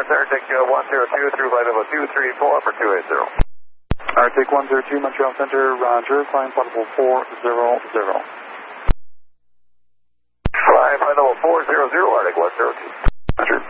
Arctic 102 through flight level 234 for 280. Arctic 102, Montreal Center, roger, climb flight level 400. Flight level 400, Arctic 102.